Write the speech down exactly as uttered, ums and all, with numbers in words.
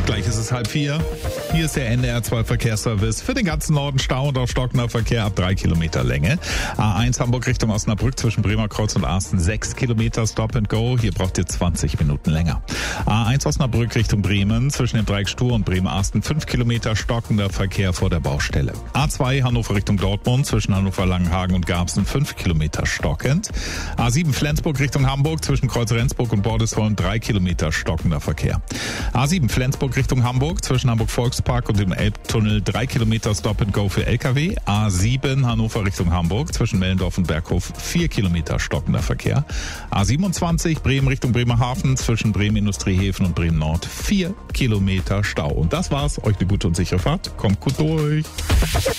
Gleich ist es halb vier. Hier ist der N D R zwei Verkehrsservice. Für den ganzen Norden Stau und auch stockender Verkehr ab drei Kilometer Länge. A eins Hamburg Richtung Osnabrück zwischen Bremer Kreuz und Asten sechs Kilometer Stop and Go. Hier braucht ihr zwanzig Minuten länger. A eins Osnabrück Richtung Bremen zwischen dem Dreieck Stur und Bremen-Asten fünf Kilometer stockender Verkehr vor der Baustelle. A zwei Hannover Richtung Dortmund zwischen Hannover Langenhagen und Garbsen fünf Kilometer stockend. A sieben Flensburg Richtung Hamburg zwischen Kreuz Rendsburg und Bordesholm drei Kilometer stockender Verkehr. A sieben Flensburg Richtung Hamburg zwischen Hamburg Volkspark und dem Elbtunnel drei Kilometer Stop and Go für L K W. A sieben Hannover Richtung Hamburg zwischen Mellendorf und Berghof vier Kilometer stockender Verkehr. A siebenundzwanzig Bremen Richtung Bremerhaven zwischen Bremen Industriehäfen und Bremen Nord vier Kilometer Stau. Und das war's. Euch eine gute und sichere Fahrt. Kommt gut durch.